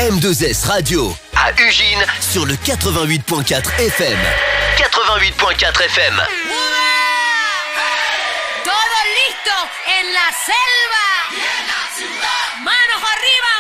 M2S Radio à Ugine sur le 88.4 FM. 88.4 FM. Todo listo en la selva. Manos arriba.